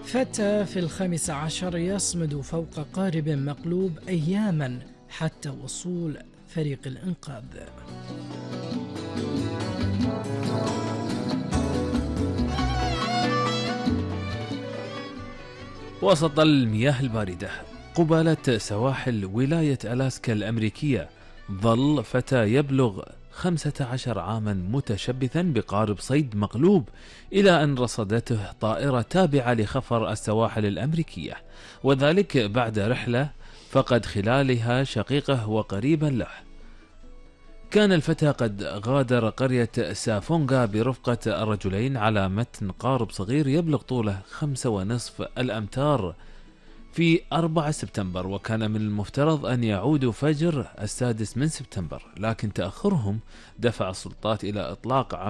فتى في 15 يصمد فوق قارب مقلوب أياما حتى وصول فريق الإنقاذ. وسط المياه الباردة قبالة سواحل ولاية ألاسكا الأمريكية، ظل فتى يبلغ 15 عاما متشبثا بقارب صيد مقلوب إلى أن رصدته طائرة تابعة لخفر السواحل الأمريكية، وذلك بعد رحلة فقد خلالها شقيقه وقريبا له. كان الفتى قد غادر قرية سافونغا برفقة رجلين على متن قارب صغير يبلغ طوله 5.5 الأمتار في 4 سبتمبر، وكان من المفترض أن يعودوا فجر 6 من سبتمبر، لكن تأخرهم دفع السلطات إلى إطلاق